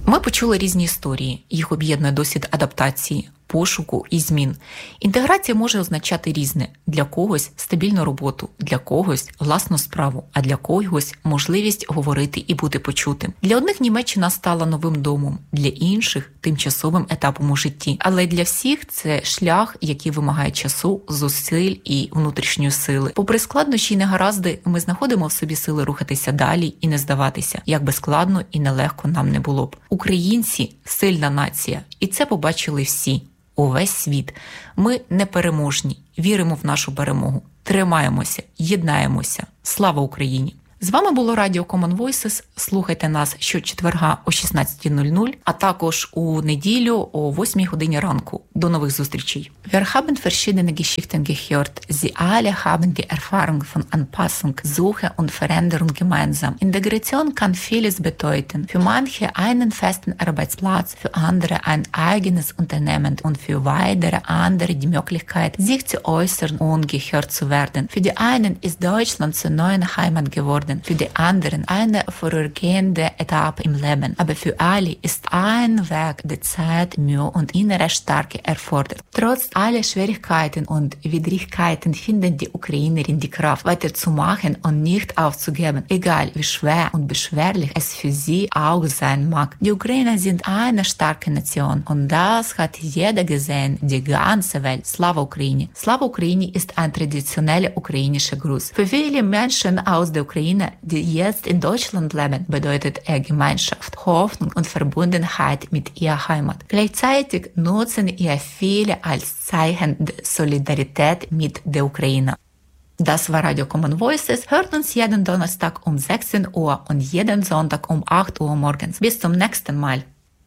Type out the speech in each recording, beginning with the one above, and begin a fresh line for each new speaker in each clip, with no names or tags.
Ми почули різні історії, їх об'єднує досвід адаптації, пошуку і змін. Інтеграція може означати різне. Для когось – стабільну роботу, для когось – власну справу, а для когось – можливість говорити і бути почутим. Для одних Німеччина стала новим домом, для інших – тимчасовим етапом у житті. Але для всіх це шлях, який вимагає часу, зусиль і внутрішньої сили. Попри складнощі і негаразди, ми знаходимо в собі сили рухатися далі і не здаватися, як би складно і нелегко нам не було б. Українці – сильна нація, і це побачили всі. Увесь світ. Ми непереможні, віримо в нашу перемогу, тримаємося, єднаємося. Слава Україні! З вами було Радіо Common Voices. Слухайте нас щочетверга о 16:00, а також у неділю о 8 годині ранку. До нових зустрічей. Wir haben verschiedene Geschichten gehört. Sie alle haben die Erfahrung von Anpassung, Suche und Veränderung gemeinsam. Integration kann vieles bedeuten. Für manche einen festen Arbeitsplatz, für andere ein eigenes Unternehmen und für weitere andere die Möglichkeit, sich zu äußern und gehört zu werden. Für die einen ist Deutschland zur neuen Heimat geworden. Für die anderen eine vorübergehende Etappe im Leben. Aber für alle ist ein Weg, der Zeit, Mühe und innere Stärke erfordert. Trotz aller Schwierigkeiten und Widrigkeiten finden die Ukrainerinnen die Kraft, weiterzumachen und nicht aufzugeben, egal wie schwer und beschwerlich es für sie auch sein mag. Die Ukrainer sind eine starke Nation und das hat jeder gesehen, die ganze Welt. Slava Ukraini! Slava Ukraini ist ein traditioneller ukrainischer Gruß. Für viele Menschen aus der Ukraine, die jetzt in Deutschland leben, bedeutet er Gemeinschaft, Hoffnung und Verbundenheit mit ihrer Heimat. Gleichzeitig nutzen ihr viele als Zeichen der Solidarität mit der Ukraine. Das war Radio Common Voices. Hört uns jeden Donnerstag um 16 Uhr und jeden Sonntag um 8 Uhr morgens. Bis zum nächsten Mal.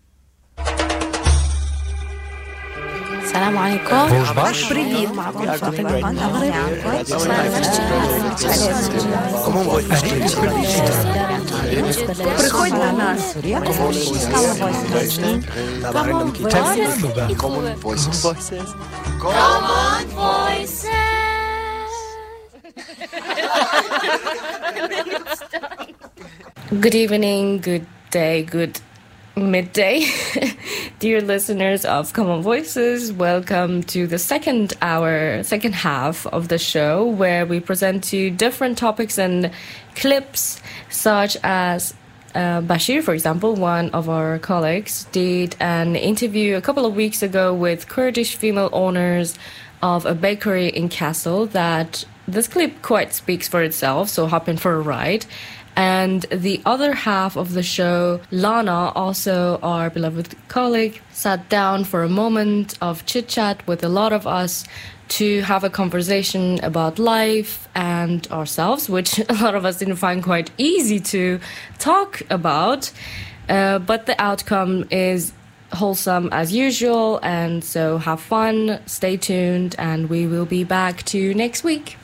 السلام عليكم.
Привіт.
Приходь до нас.
Common Voices.
Good evening, good day, good midday. Dear listeners of Common Voices, welcome to the second half of the show, where we present to you different topics and clips, such as Bashir, for example, one of our colleagues, did an interview a couple of weeks ago with Kurdish female owners of a bakery in Kassel. That this clip quite speaks for itself, so hop in for a ride. And the other half of the show, Lana, also our beloved colleague, sat down for a moment of chit-chat with a lot of us to have a conversation about life and ourselves, which a lot of us didn't find quite easy to talk about. But the outcome is wholesome as usual, and so have fun, stay tuned, and we will be back to you next week.